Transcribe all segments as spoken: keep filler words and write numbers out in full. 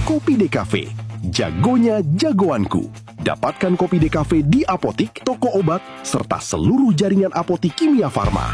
Kopi D Cafe, jagonya jagoanku. Dapatkan Kopi D Cafe di apotik, toko obat, serta seluruh jaringan apotik Kimia Farma.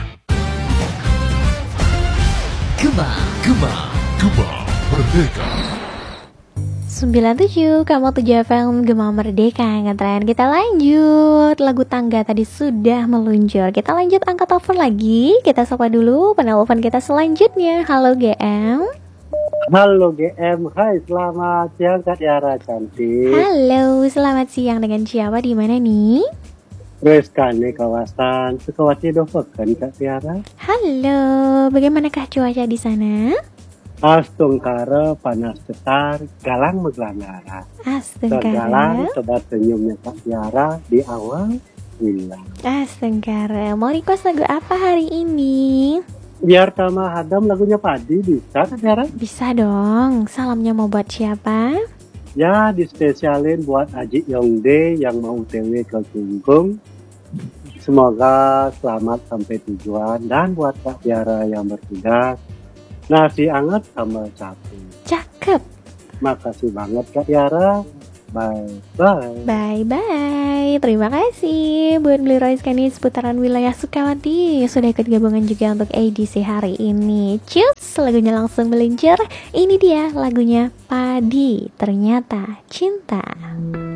Gema, Gema, Gema Merdeka. sembilan puluh tujuh, kamu tujuh F M Gema Merdeka. Ngetren kita lanjut. Lagu Tangga tadi sudah meluncur. Kita lanjut angkat telepon lagi. Kita sapa dulu penelpon kita selanjutnya. Halo G M. Halo G M, hai selamat siang Kak Tiara cantik. Halo, selamat siang, dengan siapa di mana nih? Reskane kawasan Sukawati Dovekan Kak Tiara. Halo, bagaimanakah cuaca di sana? Astungkara panas tetar, galang meglanara. Galang Astengkara. sobat senyumnya Kak Tiara di awal hilang. Astengkara. Mau request lagu apa hari ini? Biar Tama Hadam lagunya Padi bisa Kak Tiara? Bisa dong. Salamnya mau buat siapa? Ya dispesialin buat Aji Yongde yang mau O T W ke Gunggung. Semoga selamat sampai tujuan. Dan buat Kak Tiara yang bertugas, nasi anget sama cabai. Cakep. Makasih banget Kak Tiara. Bye bye. Bye bye. Terima kasih buat beli Royce Kani seputaran wilayah Sukawati. Sudah ikut gabungan juga untuk A D C hari ini. Cus, lagunya langsung meluncur. Ini dia lagunya Padi, Ternyata Cinta.